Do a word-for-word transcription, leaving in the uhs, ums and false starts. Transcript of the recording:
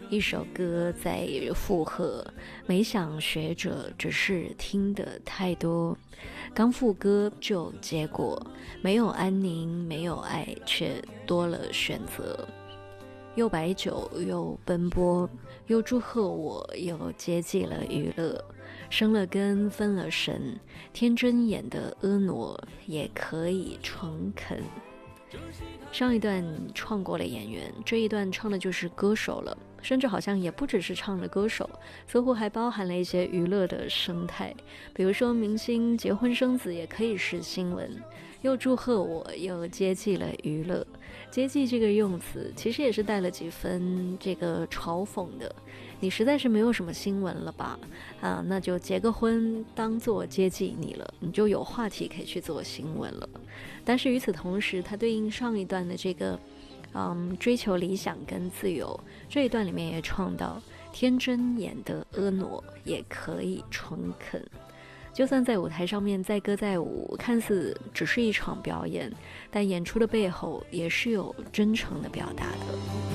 一首歌在附和，没想学者只是听得太多。刚副歌就结果，没有安宁，没有爱，却多了选择。又白酒又奔波，又祝贺我，又接济了娱乐。生了根，分了神，天真演的婀娜，也可以诚恳。上一段唱过了演员，这一段唱的就是歌手了，甚至好像也不只是唱了歌手，似乎还包含了一些娱乐的生态。比如说明星结婚生子也可以是新闻，又祝贺我，又接济了娱乐。接济这个用词其实也是带了几分这个嘲讽的，你实在是没有什么新闻了吧，啊，那就结个婚当做接济你了，你就有话题可以去做新闻了。但是与此同时，它对应上一段的这个嗯，追求理想跟自由，这一段里面也唱到天真演的婀娜，也可以诚恳。就算在舞台上面载歌载舞，看似只是一场表演，但演出的背后也是有真诚的表达的。